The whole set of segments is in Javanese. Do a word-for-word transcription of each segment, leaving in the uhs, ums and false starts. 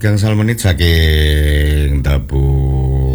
Gangsal menit saking tabuh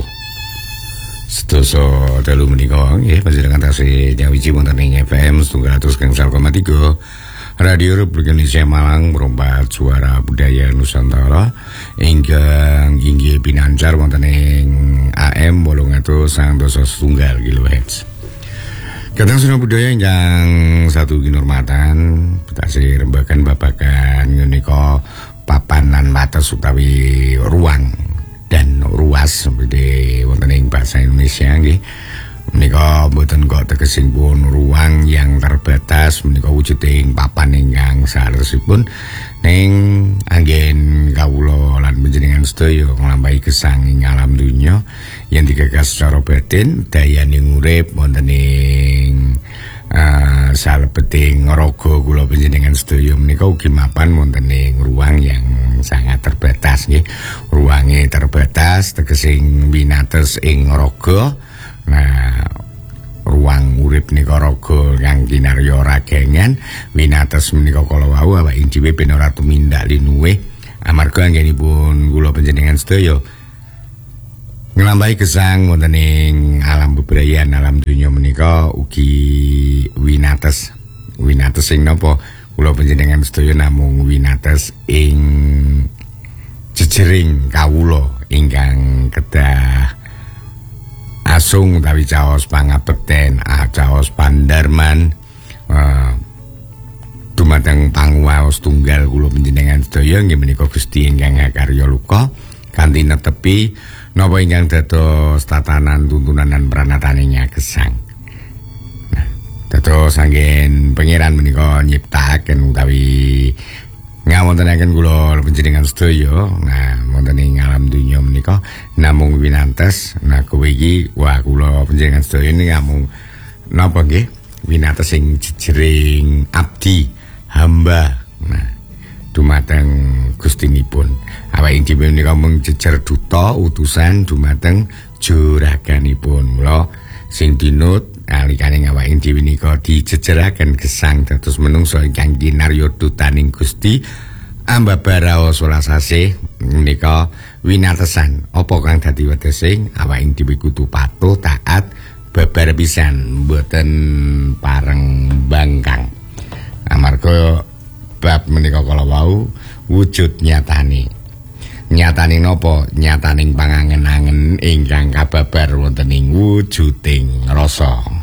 sedoso dalu menika nggih panjenengan tasih nyawiji wonten ing F M setunggal atus gangsal koma tiga Radio Republik Indonesia Malang merombat suara budaya Nusantara ingkang inggih pinancar wonten ing A M wolung atus sangang dasa setunggal kilohertz. Kadang sudah budaya ingkang satu kinurmatan tasih rembakan babagan menika papanan wates utawi ruang dan ruas seperti wonten ing bahasa Indonesia nggih. Menika mboten kok tegesing pun ruang yang terbatas menika wujuding papan ingkang saleresipun ning anggen kawula lan panjenengan sedaya nglampahi gesang ing alam donya yen digagas secara batin dayaning urip wonten ing Uh, salebeting raga kula panjenengan sedaya menika ugi mapan wonten ing ruang yang sangat terbatas nggih. Ruange terbatas tegesing winates ing raga. Nah, ruang urip nika raga kang kinarya ragengan, winates menika kala wau awake dhewe ben ora tumindak linuwih amarga anggenipun kula panjenengan sedaya nglampahi gesang wonten ing alam bebrayan alam donya menika ugi winates winates ing napa kula panjenengan sedaya namung winates ing jejering kawula ingkang kedah asung utawi caos pangabekten caos pandarman uh, dumateng panguwaos tunggal kula panjenengan sedaya nggih menika Gusti ingkang karya luka kanthi netepi napa ingkang dados tatanan tuntunan lan pranataning gesang. Nah, dados anggen pangeran menika nyiptakaken utawi ngawontenaken kula panjenengan sedaya. Nah, wonten ing alam donya menika namung winates. Nah, kowe iki wah kula panjenengan sedaya niki namung napa nggih? Winates sing jejering abdi hamba. Nah, dumateng Gustinipun. Awake dhewe menika mung jejer duta utusan dumateng juraganipun. Mula sing dinut alikane awake dhewe nika dijejeraken gesang dados menungsa ingkang kinarya dutaning Gusti ambabaraos welasasih menika winatesan apa kang dadi wedesing awake dhewe kudu patuh taat babar pisan mboten pareng bangkang. Amarga bab menika kala wau wujud nyatane. Nyataning napa? Nyataning pangangen-angen ingkang kababar wonten ing wujuding rasa.